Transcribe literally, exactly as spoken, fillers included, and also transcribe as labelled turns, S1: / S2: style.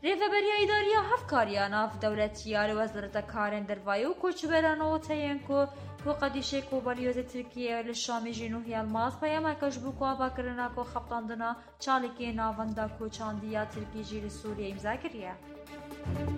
S1: ریفبریا ایداریا هفکاریا ناف دولتیار وزارت کارن دروایی و کوچبرانو تینکو کو قدیشه کوبالیوز ترکیه لشام جنوبی الماس پیام کش بو کوابا کرنا کو خپتاندنا چالکی ناوندا کو چاندیا ترکی جیل سوریه امضا کریه.